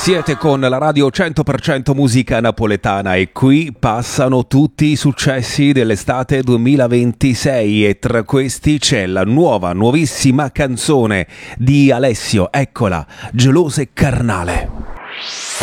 Siete con la radio 100% musica napoletana e qui passano tutti i successi dell'estate 2026 e tra questi c'è la nuovissima canzone di Alessio, eccola, Geloso e Carnale.